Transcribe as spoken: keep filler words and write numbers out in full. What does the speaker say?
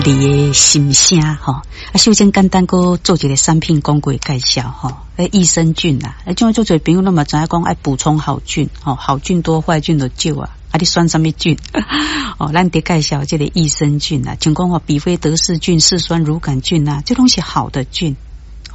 你的心声吼。啊，首先简单个做一个产品广告介绍吼。诶，益生菌啦，诶，种做做朋友那么知影讲爱补充好菌吼，好菌多，坏菌就少啊。啊，你选什么菌？哦，咱得介绍这个益生菌啊，像讲哦，比菲德氏菌、嗜酸乳杆菌啊，这拢是好的菌